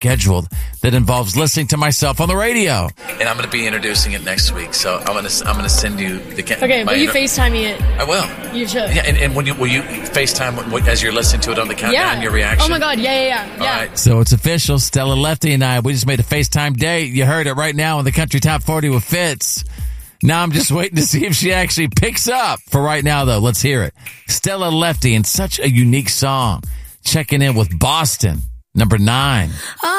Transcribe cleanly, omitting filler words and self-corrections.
scheduled that involves listening to myself on the radio. And I'm going to be introducing it next week, so I'm going to send you the. Okay, will you FaceTime me it? I will. You should. Yeah, and will you FaceTime as you're listening to it on the countdown? Your reaction. Oh my God! Yeah. All right. So it's official. Stella Lefty and I, we just made a FaceTime date. You heard it right now on the Country Top 40 with Fitz. Now I'm just waiting to see if she actually picks up. For right now, though, let's hear it. Stella Lefty in such a unique song. Checking in with Boston, number 9.